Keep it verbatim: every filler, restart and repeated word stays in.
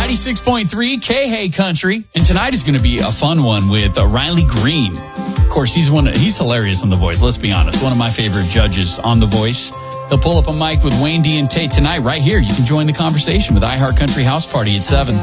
ninety-six point three K-Hay Country. And tonight is going to be a fun one with uh, Riley Green. Of course, he's one. He's hilarious on The Voice. Let's be honest. One of my favorite judges on The Voice. He'll pull up a mic with Wayne D and Tate tonight right here. You can join the conversation with iHeart Country House Party at seven.